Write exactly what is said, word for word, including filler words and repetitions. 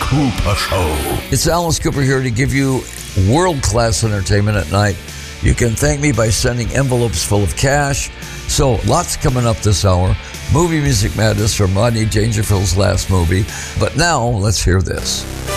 Cooper Show. It's Alice Cooper here to give you world-class entertainment at night. You can thank me by sending envelopes full of cash. So, lots coming up this hour. Movie Music Madness from Rodney Dangerfield's last movie. But now, let's hear this.